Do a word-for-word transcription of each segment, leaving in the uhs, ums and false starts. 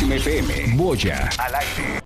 M F M. Boya al aire.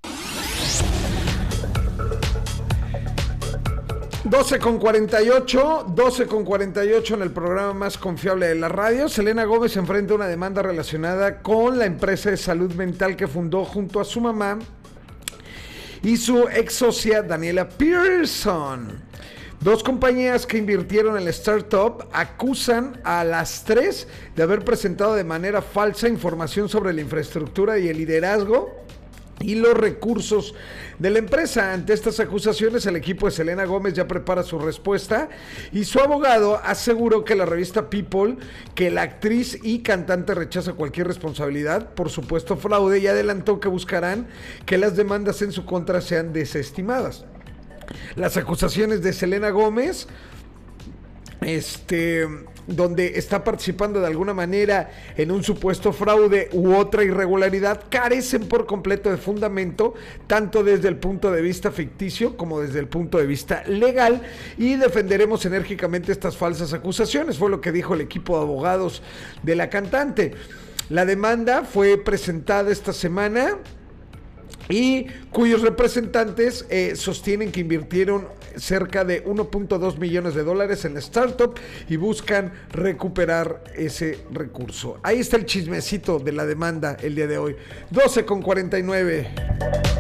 doce con cuarenta y ocho, doce con cuarenta y ocho en el programa más confiable de la radio. Selena Gómez enfrenta una demanda relacionada con la empresa de salud mental que fundó junto a su mamá y su ex socia Daniela Pearson. Dos compañías que invirtieron en la startup acusan a las tres de haber presentado de manera falsa información sobre la infraestructura y el liderazgo y los recursos de la empresa. Ante estas acusaciones, el equipo de Selena Gómez ya prepara su respuesta y su abogado aseguró que la revista People que la actriz y cantante rechaza cualquier responsabilidad por supuesto fraude y adelantó que buscarán que las demandas en su contra sean desestimadas. Las acusaciones de Selena Gómez, este, donde está participando de alguna manera en un supuesto fraude u otra irregularidad, carecen por completo de fundamento, tanto desde el punto de vista ficticio como desde el punto de vista legal, y defenderemos enérgicamente estas falsas acusaciones, fue lo que dijo el equipo de abogados de la cantante. La demanda fue presentada esta semana y cuyos representantes eh, sostienen que invirtieron cerca de uno punto dos millones de dólares en la startup y buscan recuperar ese recurso. Ahí está el chismecito de la demanda el día de hoy. doce con cuarenta y nueve.